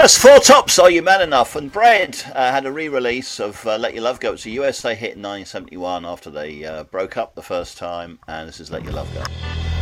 That's Four Tops, Are You Man Enough? And Bread had a re-release of Let Your Love Go. It's a USA hit in 1971 after they broke up the first time, and this is Let Your Love Go.